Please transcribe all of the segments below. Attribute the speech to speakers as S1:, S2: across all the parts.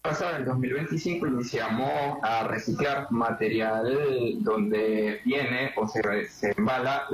S1: pasada, en 2025, iniciamos a reciclar material donde viene o se embala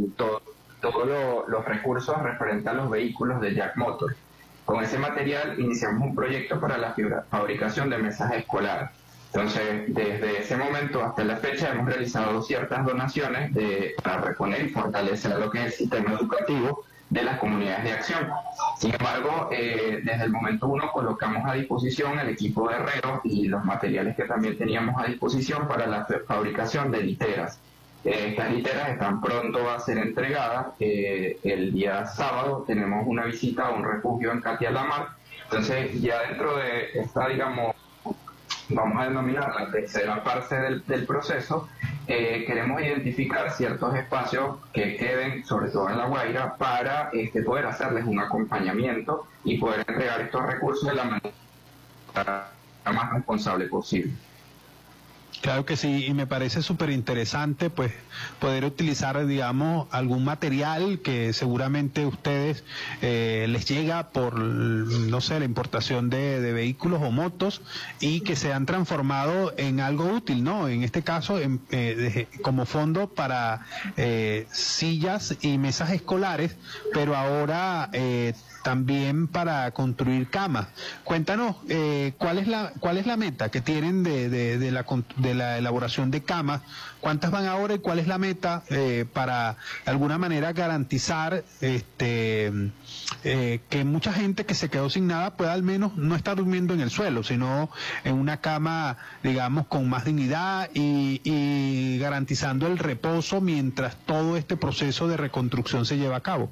S1: todos los recursos referentes a los vehículos de Jack Motors. Con ese material iniciamos un proyecto para la fabricación de mesas escolares. Entonces, desde ese momento hasta la fecha hemos realizado ciertas donaciones para reponer y fortalecer lo que es el sistema educativo de las comunidades de acción. Sin embargo, desde el momento uno colocamos a disposición el equipo de herreros y los materiales que también teníamos a disposición para la fabricación de literas. Estas literas están pronto a ser entregadas. El día sábado tenemos una visita a un refugio en Catialamar. Entonces, ya dentro de esta, digamos, vamos a denominar la tercera parte del proceso, queremos identificar ciertos espacios que queden, sobre todo en La Guaira, para poder hacerles un acompañamiento y poder entregar estos recursos de la manera más responsable posible.
S2: Claro que sí, y me parece súper interesante pues poder utilizar, digamos, algún material que seguramente ustedes les llega por, no sé, la importación de vehículos o motos y que se han transformado en algo útil, ¿no? En este caso, como fondo para sillas y mesas escolares, pero ahora también para construir camas. Cuéntanos, ¿cuál es la meta que tienen de la elaboración de camas? ¿Cuántas van ahora y cuál es la meta para de alguna manera garantizar que mucha gente que se quedó sin nada pueda al menos no estar durmiendo en el suelo, sino en una cama, digamos, con más dignidad y garantizando el reposo mientras todo este proceso de reconstrucción se lleva a cabo?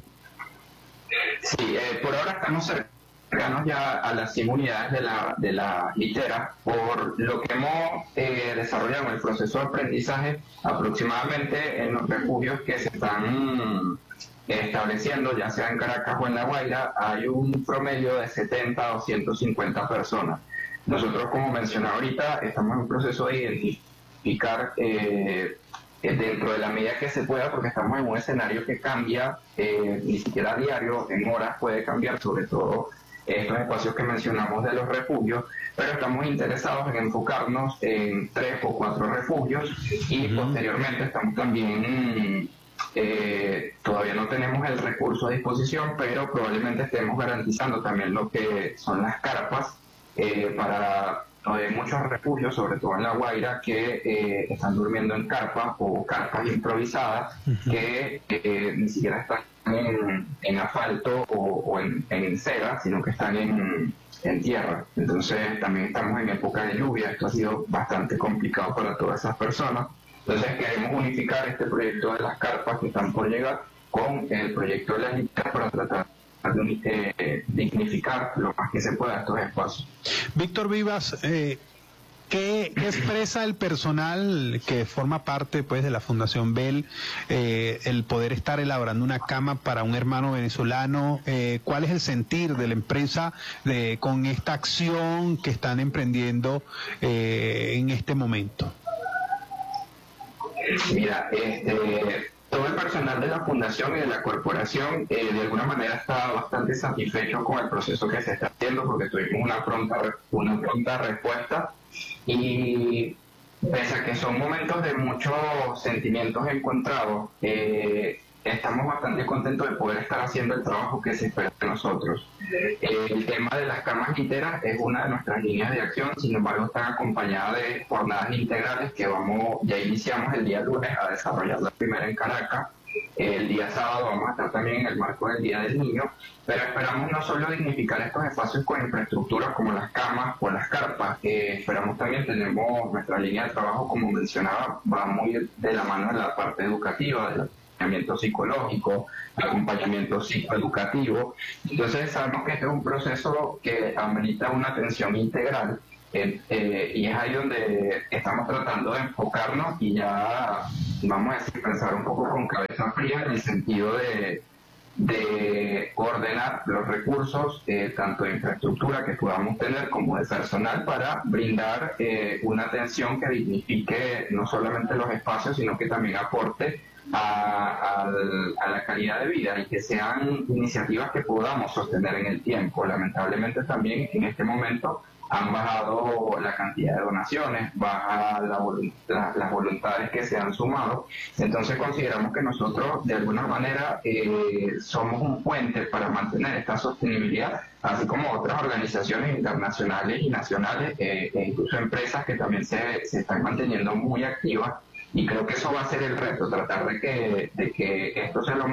S1: Sí, por ahora estamos cercanos ya a las 100 unidades de la litera, por lo que hemos desarrollado en el proceso de aprendizaje aproximadamente en los refugios que se están estableciendo, ya sea en Caracas o en La Guaira, hay un promedio de 70 o 150 personas. Nosotros, como mencioné ahorita, estamos en un proceso de identificar dentro de la medida que se pueda, porque estamos en un escenario que cambia, ni siquiera a diario, en horas puede cambiar, sobre todo estos espacios que mencionamos de los refugios, pero estamos interesados en enfocarnos en 3 o 4 refugios y posteriormente estamos también, todavía no tenemos el recurso a disposición, pero probablemente estemos garantizando también lo que son las carpas para muchos refugios, sobre todo en La Guaira, que están durmiendo en carpas o carpas improvisadas que ni siquiera están en asfalto o en cera, sino que están en tierra. Entonces también estamos en época de lluvia, esto ha sido bastante complicado para todas esas personas. Entonces queremos unificar este proyecto de las carpas que están por llegar con el proyecto de las listas para tratar de dignificar lo más que se pueda estos espacios.
S2: Víctor Vivas, ¿qué expresa el personal que forma parte pues de la Fundación Bell, el poder estar elaborando una cama para un hermano venezolano? ¿Cuál es el sentir de la empresa con esta acción que están emprendiendo en este momento?
S1: Mira, todo el personal de la fundación y de la corporación de alguna manera está bastante satisfecho con el proceso que se está haciendo, porque tuvimos una pronta respuesta, y pese a que son momentos de muchos sentimientos encontrados, estamos bastante contentos de poder estar haciendo el trabajo que se espera de nosotros. El tema de las camas literas es una de nuestras líneas de acción, sin embargo están acompañadas de jornadas integrales que ya iniciamos el día lunes a desarrollar la primera en Caracas. El día sábado vamos a estar también en el marco del Día del Niño, pero esperamos no solo dignificar estos espacios con infraestructuras como las camas o las carpas, esperamos también, tenemos nuestra línea de trabajo, como mencionaba, va muy de la mano de la parte educativa, del acompañamiento psicológico, acompañamiento psicoeducativo. Entonces sabemos que este es un proceso que amerita una atención integral, y es ahí donde estamos tratando de enfocarnos y ya, vamos a decir, pensar un poco con cabeza fría en el sentido de ordenar los recursos, tanto de infraestructura que podamos tener como de personal, para brindar una atención que dignifique no solamente los espacios, sino que también aporte a la calidad de vida, y que sean iniciativas que podamos sostener en el tiempo. Lamentablemente también en este momento han bajado la cantidad de donaciones, baja las voluntades que se han sumado. Entonces consideramos que nosotros de alguna manera somos un puente para mantener esta sostenibilidad, así como otras organizaciones internacionales y nacionales e incluso empresas que también se están manteniendo muy activas, y creo que eso va a ser el reto, tratar de que esto sea lo